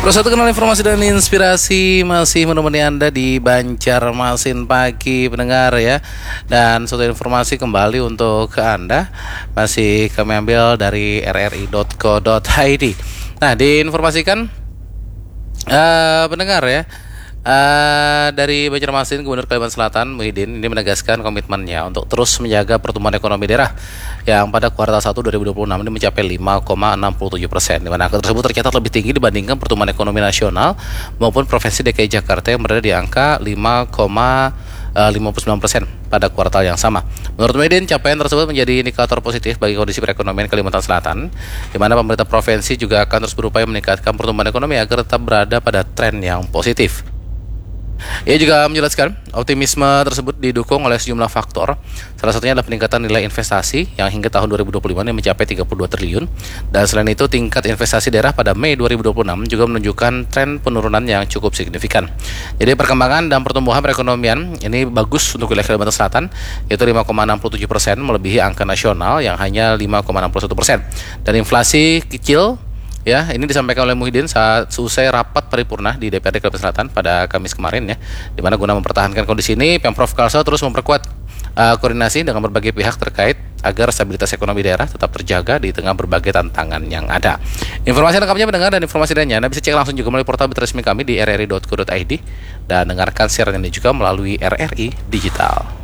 Satu kenal informasi dan inspirasi masih menemani Anda di Banjarmasin pagi pendengar ya. Dan suatu informasi kembali untuk Anda masih kami ambil dari rri.co.id. Nah, diinformasikan pendengar ya. Dari Banjarmasin, Gubernur Kalimantan Selatan Muhyiddin ini menegaskan komitmennya untuk terus menjaga pertumbuhan ekonomi daerah yang pada kuartal 1 2026 ini mencapai 5,67%, di mana angka tersebut tercatat lebih tinggi dibandingkan pertumbuhan ekonomi nasional maupun Provinsi DKI Jakarta yang berada di angka 5,59% pada kuartal yang sama. Menurut Muhyiddin, capaian tersebut menjadi indikator positif bagi kondisi perekonomian Kalimantan Selatan, di mana pemerintah provinsi juga akan terus berupaya meningkatkan pertumbuhan ekonomi agar tetap berada pada tren yang positif. Ia juga menjelaskan optimisme tersebut didukung oleh sejumlah faktor. Salah satunya adalah peningkatan nilai investasi yang hingga tahun 2025 ini mencapai 32 triliun. Dan selain itu, tingkat investasi daerah pada Mei 2026 juga menunjukkan tren penurunan yang cukup signifikan. Jadi perkembangan dan pertumbuhan perekonomian ini bagus untuk wilayah Kalimantan Selatan, yaitu 5,67%, melebihi angka nasional yang hanya 5,61%. Dan inflasi kecil. Ya, ini disampaikan oleh Muhyiddin saat selesai rapat paripurna di DPRD Kalimantan Selatan pada Kamis kemarin ya, di mana guna mempertahankan kondisi ini, Pemprov Kalsel terus memperkuat koordinasi dengan berbagai pihak terkait agar stabilitas ekonomi daerah tetap terjaga di tengah berbagai tantangan yang ada. Informasi lengkapnya mendengar dan informasi lainnya Anda bisa cek langsung juga melalui portal resmi kami di rri.co.id dan dengarkan siaran ini juga melalui RRI Digital.